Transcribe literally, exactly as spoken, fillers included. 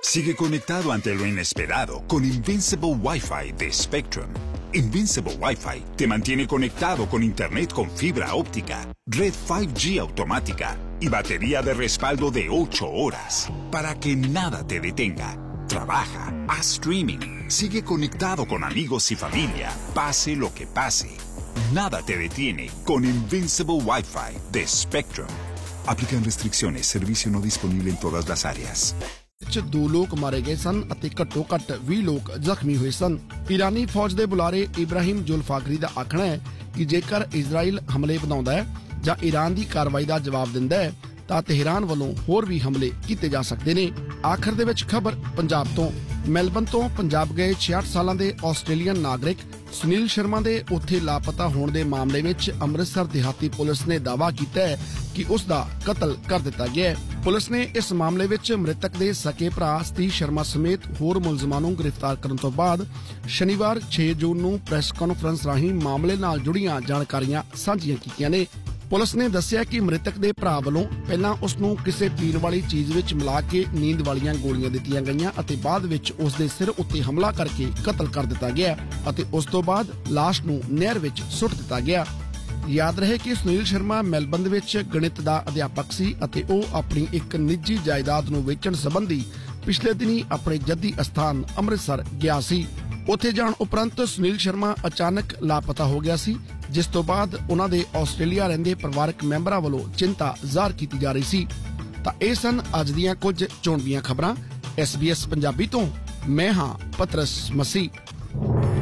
Sigue conectado ante lo inesperado con Invincible Wi-Fi de Spectrum. Invincible Wi-Fi te mantiene conectado con internet con fibra óptica, red cinco G automática y batería de respaldo de ocho horas para que nada te detenga. Trabaja, haz streaming, sigue conectado con amigos y familia, pase lo que pase. Nada te detiene con Invincible Wi-Fi de Spectrum. Aplican restricciones, servicio no disponible en todas las áreas. ਦੋ ਲੋਕ ਮਾਰੇ ਗਏ ਸਨ ਅਤੇ ਘੱਟੋ ਘੱਟ ਵੀਹ ਲੋਕ ਜ਼ਖਮੀ ਹੋਏ ਸਨ। ਈਰਾਨੀ ਫੌਜ ਦੇ ਬੁਲਾਰੇ ਇਬਰਾਹਿਮ ਜ਼ੁਲਫਾਕਰੀ ਦਾ ਆਖਣਾ ਹੈ ਕਿ ਜੇਕਰ ਇਜ਼ਰਾਈਲ ਹਮਲੇ ਵਧਾਉਂਦਾ ਹੈ ਜਾਂ ਈਰਾਨ ਦੀ ਕਾਰਵਾਈ ਦਾ ਜਵਾਬ ਦਿੰਦਾ ਹੈ ਤਾਂ ਤਹਿਰਾਨ ਵੱਲੋਂ ਹੋਰ ਵੀ ਹਮਲੇ ਕੀਤੇ ਜਾ ਸਕਦੇ ਨੇ। ਆਖਰ ਦੇ ਵਿੱਚ ਖਬਰ ਪੰਜਾਬ ਤੋਂ। ਮੈਲਬਨ ਤੋਂ ਪੰਜਾਬ ਗਏ ਛਿਆਹਠ ਸਾਲਾਂ ਦੇ ਆਸਟ੍ਰੇਲੀਅਨ ਨਾਗਰਿਕ ਸੁਨੀਲ ਸ਼ਰਮਾ ਦੇ ਉੱਥੇ ਲਾਪਤਾ ਹੋਣ ਦੇ ਮਾਮਲੇ ਵਿੱਚ ਅੰਮ੍ਰਿਤਸਰ ਦਿਹਾਤੀ ਪੁਲਿਸ ਨੇ ਦਾਅਵਾ ਕੀਤਾ ਹੈ ਕਿ ਉਸ ਦਾ ਕਤਲ ਕਰ ਦਿੱਤਾ ਗਿਆ ਹੈ। ਪੁਲਿਸ ਨੇ ਇਸ ਮਾਮਲੇ ਵਿੱਚ ਮ੍ਰਿਤਕ ਦੇ ਸਕੇ ਭਰਾ ਸਤੀਸ਼ ਸ਼ਰਮਾ ਸਮੇਤ ਹੋਰ ਮੁਲਜ਼ਮਾਂ ਨੂੰ ਗ੍ਰਿਫਤਾਰ ਕਰਨ ਤੋਂ ਬਾਅਦ ਸ਼ਨੀਵਾਰ ਛੇ ਜੂਨ ਨੂੰ ਪ੍ਰੈਸ ਕਾਨਫਰੰਸ ਰਾਹੀਂ ਮਾਮਲੇ ਨਾਲ ਜੁੜੀਆਂ ਜਾਣਕਾਰੀਆਂ ਸਾਂਝੀਆਂ ਕੀਤੀਆਂ ਨੇ। ਪੁਲਿਸ ਨੇ ਦੱਸਿਆ ਕਿ ਮ੍ਰਿਤਕ ਦੇ ਭਰਾ ਵੱਲੋਂ ਪਹਿਲਾਂ ਉਸ ਨੂੰ ਕਿਸੇ ਪੀਣ ਵਾਲੀ ਚੀਜ਼ ਵਿੱਚ ਮਿਲਾ ਕੇ ਨੀਂਦ ਵਾਲੀਆਂ ਗੋਲੀਆਂ ਦਿੱਤੀਆਂ ਗਈਆਂ ਅਤੇ ਬਾਅਦ ਵਿੱਚ ਉਸ ਦੇ ਸਿਰ ਉੱਤੇ ਹਮਲਾ ਕਰਕੇ ਕਤਲ ਕਰ ਦਿੱਤਾ ਗਿਆ ਅਤੇ ਉਸ ਤੋਂ ਬਾਅਦ ਲਾਸ਼ ਨੂੰ ਨਹਿਰ ਵਿੱਚ ਸੁੱਟ ਦਿੱਤਾ ਗਿਆ। ਯਾਦ ਰਹੇ ਕਿ ਸੁਨੀਲ ਸ਼ਰਮਾ ਮੈਲਬਨ ਵਿੱਚ ਗਣਿਤ ਦਾ ਅਧਿਆਪਕ ਸੀ ਅਤੇ ਉਹ ਆਪਣੀ ਇੱਕ ਨਿੱਜੀ ਜਾਇਦਾਦ ਨੂੰ ਵੇਚਣ ਸੰਬੰਧੀ ਪਿਛਲੇ ਦਿਨੀ ਆਪਣੇ ਜੱਦੀ ਅਸਥਾਨ ਅੰਮ੍ਰਿਤਸਰ ਗਿਆ ਸੀ। ਉੱਥੇ ਜਾਣ ਉਪਰੰਤ ਸੁਨੀਲ ਸ਼ਰਮਾ ਅਚਾਨਕ ਲਾਪਤਾ ਹੋ ਗਿਆ ਸੀ, ਜਿਸ ਤੋਂ ਬਾਅਦ ਉਹਨਾਂ ਦੇ ਆਸਟ੍ਰੇਲੀਆ ਰਹਿੰਦੇ ਪਰਿਵਾਰਕ ਮੈਂਬਰਾਂ ਵੱਲੋਂ ਚਿੰਤਾ ਜ਼ਾਹਰ ਕੀਤੀ ਜਾ ਰਹੀ ਸੀ। ਤਾਂ ਇਹ ਸਨ ਅੱਜ ਦੀਆਂ ਕੁਝ ਚੋਣਵੀਆਂ ਖਬਰਾਂ। ਐਸ ਬੀ ਐਸ ਪੰਜਾਬੀ ਤੋਂ ਮੈਂ ਹਾਂ ਪਤਰਸ ਮਸੀਹ।